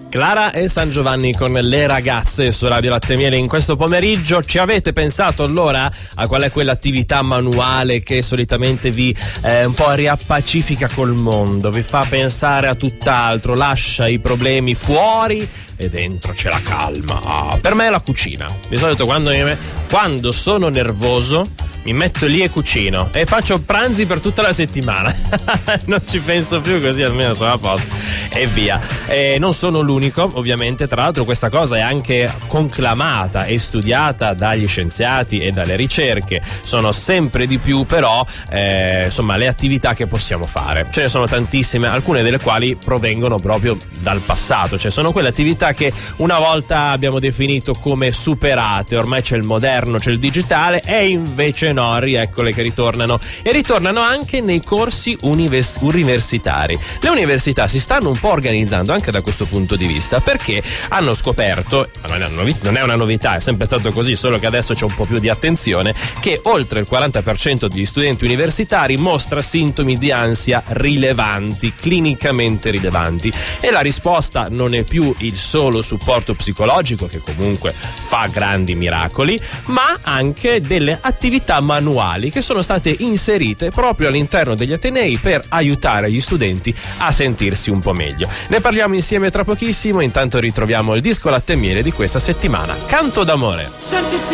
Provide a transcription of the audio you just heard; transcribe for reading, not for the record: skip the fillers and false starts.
Clara e San Giovanni con Le ragazze su Radio Latte e Miele in questo pomeriggio. Ci avete pensato allora a qual è quell'attività manuale che solitamente vi un po' riappacifica col mondo, vi fa pensare a tutt'altro, lascia i problemi fuori e dentro c'è la calma? Per me è la cucina. Di solito quando sono nervoso mi metto lì e cucino e faccio pranzi per tutta la settimana. Non ci penso più, così almeno sono a posto e via. Non sono l'unico, ovviamente. Tra l'altro questa cosa è anche conclamata e studiata dagli scienziati e dalle ricerche. Sono sempre di più però insomma le attività che possiamo fare. Ce ne sono tantissime, alcune delle quali provengono proprio dal passato. Cioè sono quelle attività che una volta abbiamo definito come superate, ormai c'è il moderno, c'è il digitale, e invece no, rieccole che ritornano, e ritornano anche nei corsi universitari. Le università si stanno un po' organizzando anche da questo punto di vista, perché hanno scoperto, non è una novità, è sempre stato così, solo che adesso c'è un po' più di attenzione, che oltre il 40% degli studenti universitari mostra sintomi di ansia rilevanti, clinicamente rilevanti, e la risposta non è più il solo supporto psicologico, che comunque fa grandi miracoli, ma anche delle attività manuali che sono state inserite proprio all'interno degli atenei per aiutare gli studenti a sentirsi un po' meglio. Ne parliamo insieme tra pochissimo, intanto ritroviamo il disco Latte e Miele di questa settimana, Canto d'amore.